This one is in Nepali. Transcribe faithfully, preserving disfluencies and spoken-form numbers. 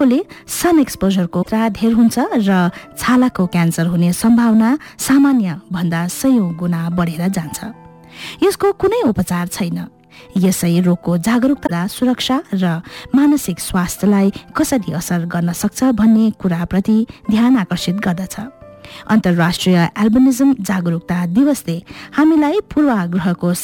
तम्बाकुले सन एक्सपोजरको खतरा धेर हुन्छ र छालाको क्यान्सर हुने सम्भावना सामान्य भन्दा सयौं गुणा बढेर जान्छ। यसको कुनै उपचार छैन। यसै रोगको जागरुकता सुरक्षा र मानसिक स्वास्थ्यलाई कसरी असर गर्न सक्छ भन्ने कुराप्रति ध्यान आकर्षित गर्दछ। अन्तर्राष्ट्रिय एल्बिनिजम जागरुकता दिवसले हामीलाई पूर्वाग्रहको